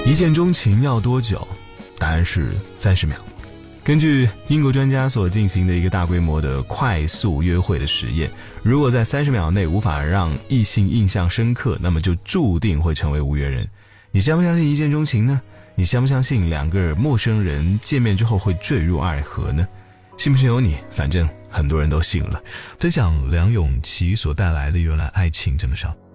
一见钟情要多久？答案是30秒。根据英国专家所进行的一个大规模的快速约会的实验，如果在30秒内无法让异性印象深刻，那么就注定会成为无缘人。你相不相信一见钟情呢？你相不相信两个陌生人见面之后会坠入爱河呢？信不信由你，反正很多人都信了。分享梁咏琪所带来的《原来爱情这么少》。